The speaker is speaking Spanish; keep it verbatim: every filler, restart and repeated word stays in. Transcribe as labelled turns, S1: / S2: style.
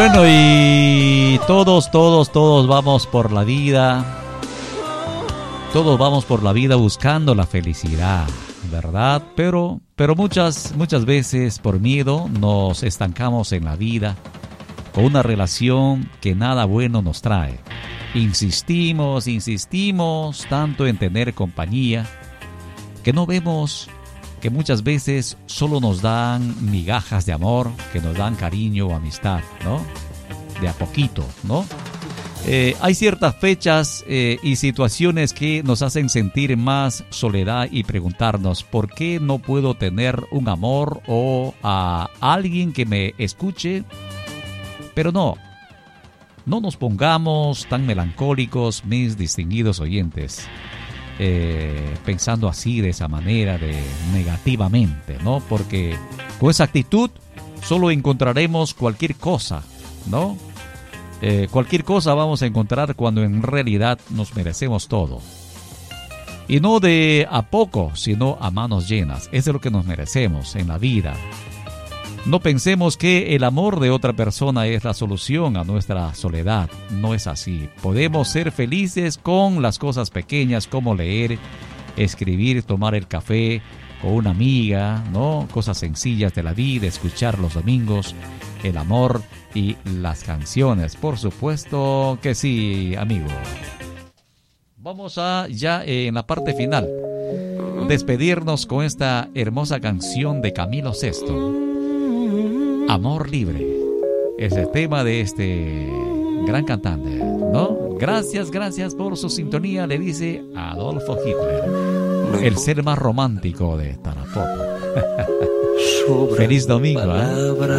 S1: Bueno, y todos, todos, todos vamos por la vida. Todos vamos por la vida buscando la felicidad, ¿verdad? Pero, pero muchas, muchas veces por miedo nos estancamos en la vida con una relación que nada bueno nos trae. Insistimos, insistimos tanto en tener compañía que no vemos que muchas veces solo nos dan migajas de amor, que nos dan cariño o amistad, ¿no? De a poquito, ¿no? Eh, hay ciertas fechas eh, y situaciones que nos hacen sentir más soledad y preguntarnos ¿por qué no puedo tener un amor o a alguien que me escuche? Pero no, no nos pongamos tan melancólicos, mis distinguidos oyentes, eh, pensando así, de esa manera, de negativamente, ¿no? Porque con esa actitud solo encontraremos cualquier cosa, ¿no? Eh, cualquier cosa vamos a encontrar cuando en realidad nos merecemos todo. Y no de a poco, sino a manos llenas. Eso es lo que nos merecemos en la vida. No pensemos que el amor de otra persona es la solución a nuestra soledad. No es así. Podemos ser felices con las cosas pequeñas como leer, escribir, tomar el café con una amiga, ¿no? Cosas sencillas de la vida, escuchar los domingos, el amor y las canciones. Por supuesto que sí, amigo. Vamos a ya en la parte final despedirnos con esta hermosa canción de Camilo Sesto. Amor libre. Es el tema de este gran cantante, ¿no? Gracias, gracias por su sintonía, le dice Adolfo Hitler, el ser más romántico de Tarapoto. Feliz domingo, ¿eh?